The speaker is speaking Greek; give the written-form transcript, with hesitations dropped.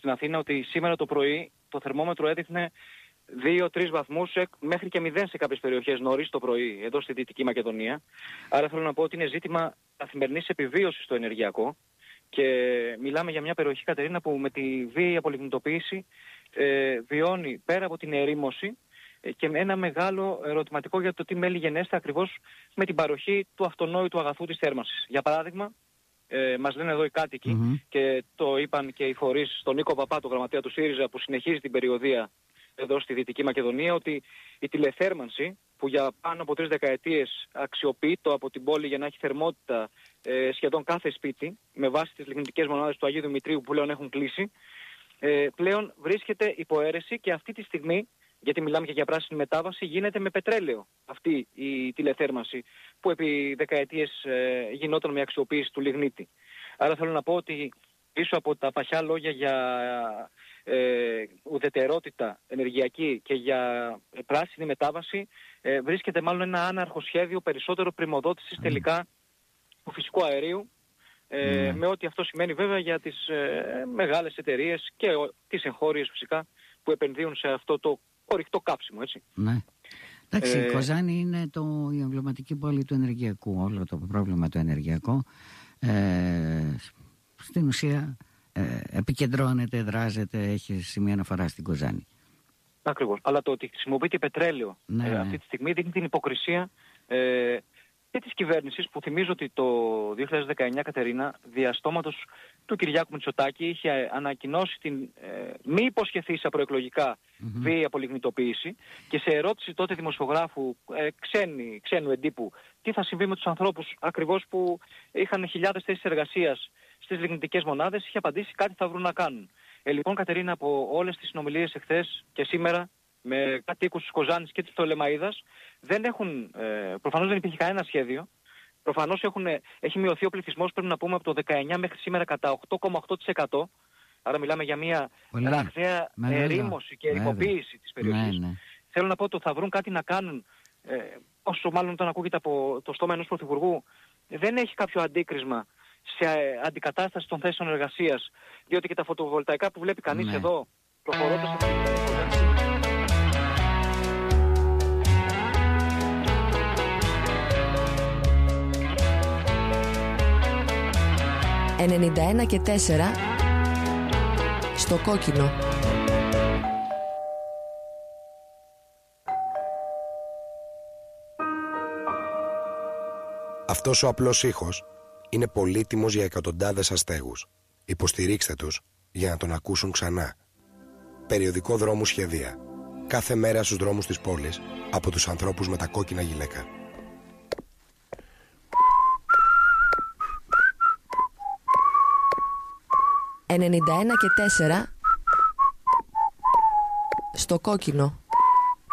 στην Αθήνα ότι σήμερα το πρωί το θερμόμετρο έδειχνε 2-3 βαθμούς μέχρι και 0 σε κάποιες περιοχές νωρίς το πρωί, εδώ στη Δυτική Μακεδονία. Άρα θέλω να πω ότι είναι ζήτημα καθημερινής επιβίωσης στο ενεργειακό και μιλάμε για μια περιοχή, Κατερίνα, που με τη βίαιη απολιγνητοποίηση βιώνει πέρα από την ερήμωση και με ένα μεγάλο ερωτηματικό για το τι μέλη γενέστε ακριβώς με την παροχή του αυτονόητου αγαθού της θέρμανσης. Για παράδειγμα, μας λένε εδώ οι κάτοικοι και το είπαν και οι φορείς, τον Νίκο Παπά, το γραμματέα του ΣΥΡΙΖΑ, που συνεχίζει την περιοδεία εδώ στη Δυτική Μακεδονία, ότι η τηλεθέρμανση που για πάνω από 3 δεκαετίες αξιοποιείται από την πόλη για να έχει θερμότητα σχεδόν κάθε σπίτι, με βάση τις λιγνητικές μονάδες του Αγίου Δημητρίου που πλέον έχουν κλείσει, πλέον βρίσκεται υπό αίρεση και αυτή τη στιγμή, γιατί μιλάμε και για πράσινη μετάβαση, γίνεται με πετρέλαιο αυτή η τηλεθέρμανση που επί δεκαετίες γινόταν με αξιοποίηση του λιγνίτη. Άρα θέλω να πω ότι πίσω από τα παχιά λόγια για ουδετερότητα ενεργειακή και για πράσινη μετάβαση βρίσκεται μάλλον ένα άναρχο σχέδιο περισσότερο πρημοδότησης τελικά του φυσικού αερίου, με ό,τι αυτό σημαίνει βέβαια για τις μεγάλες εταιρείες και τις εγχώριες φυσικά που επενδύουν σε αυτό το ορυκτό κάψιμο, έτσι. Ναι. Εντάξει, η Κοζάνη είναι η εμβληματική πόλη του ενεργειακού. Όλο το πρόβλημα το ενεργειακό στην ουσία επικεντρώνεται, δράζεται, έχει σημεία αναφορά στην Κοζάνη. Ακριβώς. Αλλά το ότι χρησιμοποιείται πετρέλαιο αυτή τη στιγμή δείχνει την υποκρισία και της κυβέρνησης, που θυμίζω ότι το 2019, Κατερίνα, διαστόματος του Κυριάκου Μητσοτάκη, είχε ανακοινώσει την μη υποσχεθήσα προεκλογικά βίαιη απολιγνητοποίηση, και σε ερώτηση τότε δημοσιογράφου ξένου εντύπου τι θα συμβεί με τους ανθρώπους ακριβώς που είχαν χιλιάδες θέσεις εργασίας στις λιγνητικές μονάδες, είχε απαντήσει κάτι θα βρουν να κάνουν. Λοιπόν, Κατερίνα, από όλες τις συνομιλίες εχθές και σήμερα με κατοίκους της Κοζάνης και της Πτολεμαΐδας, προφανώς δεν υπήρχε κανένα σχέδιο. Προφανώς έχει μειωθεί ο πληθυσμός, πρέπει να πούμε, από το 19 μέχρι σήμερα κατά 8,8%. Άρα μιλάμε για μια ραγδαία ερήμωση και ερημοποίηση της περιοχής. Θέλω να πω ότι θα βρουν κάτι να κάνουν, όσο μάλλον όταν ακούγεται από το στόμα ενός πρωθυπουργού, δεν έχει κάποιο αντίκρισμα σε αντικατάσταση των θέσεων εργασίας, διότι και τα φωτοβολταϊκά που βλέπει κανείς εδώ, προχωρώντας από την 91,4 στο κόκκινο. Αυτός ο απλός ήχος είναι πολύτιμος για εκατοντάδες αστέγους. Υποστηρίξτε τους για να τον ακούσουν ξανά. Περιοδικό Δρόμου Σχεδία. Κάθε μέρα στους δρόμους της πόλης από τους ανθρώπους με τα κόκκινα γυλαίκα. «91,4 στο κόκκινο».